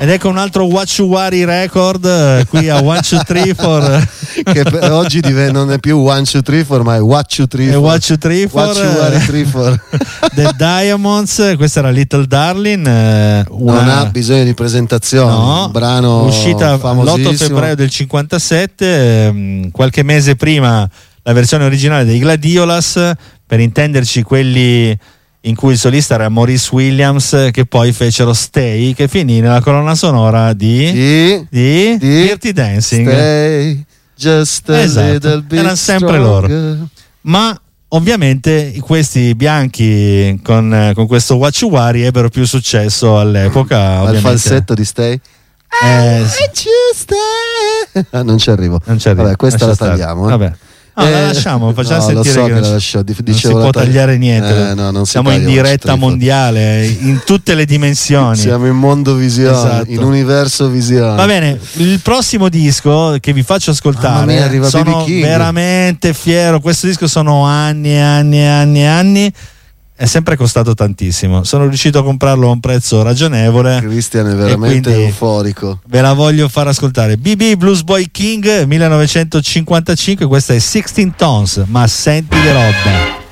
Ed ecco un altro Wachuwari record qui a 1, 2, 3, 4 che oggi non è più 1, 2, 3, 4 ma è Wachu 3, 4 Wachu 3, 4 Wachuwari 3, 4 The Diamonds. Questa era Little Darling, non ha bisogno di presentazione, no, un brano uscita famosissimo l'8 febbraio del 57, qualche mese prima la versione originale dei Gladiolas, per intenderci quelli in cui il solista era Maurice Williams, che poi fecero Stay, che finì nella colonna sonora di Dirty Dancing. Stay just a little bit erano sempre stronger. loro. Ma ovviamente questi bianchi con questo Wachuwari ebbero più successo all'epoca. Al falsetto di Stay. Non ci arrivo. Vabbè, questa la tagliamo. Vabbè. No, la lasciamo, facciamo sentire so che la lascio, non si può tagliare niente. Non siamo in diretta mondiale in tutte le dimensioni. Siamo in mondo visione, esatto. In universo visione. Va bene, il prossimo disco che vi faccio ascoltare, sono veramente fiero. Questo disco sono anni e anni e anni e anni. È sempre costato tantissimo. Sono riuscito a comprarlo a un prezzo ragionevole. Cristian è veramente euforico. Ve la voglio far ascoltare. BB Blues Boy King 1955. Questa è 16 Tons. Ma senti che roba.